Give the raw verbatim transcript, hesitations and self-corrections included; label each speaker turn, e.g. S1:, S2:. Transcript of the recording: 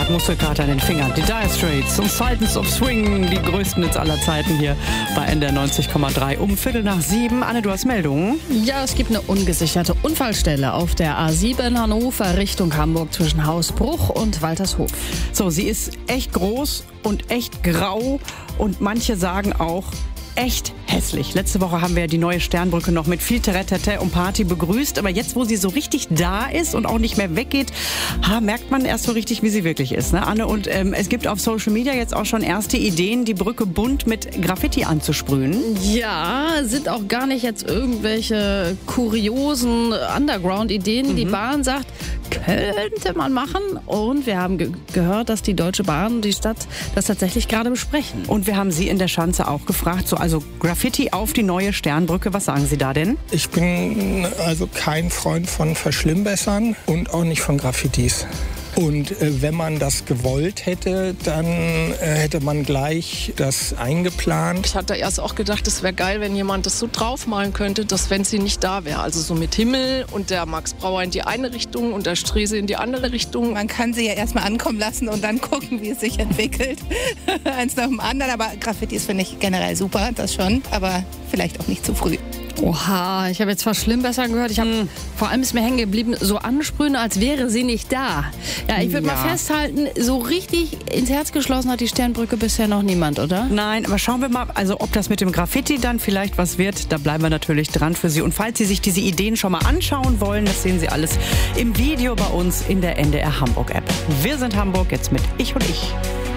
S1: Muskelkater in den Fingern. Die Dire Straits und Sultans of Swing, die größten Hits aller Zeiten hier bei N D R neunzig Komma drei. Um Viertel nach sieben. Anne, du hast Meldungen?
S2: Ja, es gibt eine ungesicherte Unfallstelle auf der A sieben Hannover Richtung Hamburg zwischen Hausbruch und Waltershof.
S1: So, sie ist echt groß und echt grau und manche sagen auch echt hässlich. Letzte Woche haben wir ja die neue Sternbrücke noch mit viel Teretete und Party begrüßt. Aber jetzt, wo sie so richtig da ist und auch nicht mehr weggeht, ha, merkt man erst so richtig, wie sie wirklich ist, ne, Anne? Und ähm, es gibt auf Social Media jetzt auch schon erste Ideen, die Brücke bunt mit Graffiti anzusprühen.
S2: Ja, sind auch gar nicht jetzt irgendwelche kuriosen Underground-Ideen. Mhm. Die Bahn sagt, könnte man machen. Und wir haben ge- gehört, dass die Deutsche Bahn und die Stadt das tatsächlich gerade besprechen.
S1: Und wir haben Sie in der Schanze auch gefragt, so also Graffiti auf die neue Sternbrücke. Was sagen Sie da denn?
S3: Ich bin also kein Freund von Verschlimmbessern und auch nicht von Graffitis. Und äh, wenn man das gewollt hätte, dann äh, hätte man gleich das eingeplant.
S4: Ich hatte erst auch gedacht, es wäre geil, wenn jemand das so draufmalen könnte, dass wenn sie nicht da wäre. Also so mit Himmel und der Max Brauer in die eine Richtung und der Strese in die andere Richtung.
S5: Man kann sie ja erstmal ankommen lassen und dann gucken, wie es sich entwickelt. Eins nach dem anderen. Aber Graffitis finde ich generell super, das schon. Aber vielleicht auch nicht zu früh.
S2: Oha, ich habe jetzt Verschlimmbesser gehört. Ich habe hm. vor allem ist mir hängen geblieben, so ansprühen, als wäre sie nicht da. Ja, ich würde ja. mal festhalten, so richtig ins Herz geschlossen hat die Sternbrücke bisher noch niemand, oder?
S1: Nein, aber schauen wir mal, also ob das mit dem Graffiti dann vielleicht was wird, da bleiben wir natürlich dran für Sie. Und falls Sie sich diese Ideen schon mal anschauen wollen, das sehen Sie alles im Video bei uns in der N D R Hamburg App. Wir sind Hamburg, jetzt mit Ich und Ich.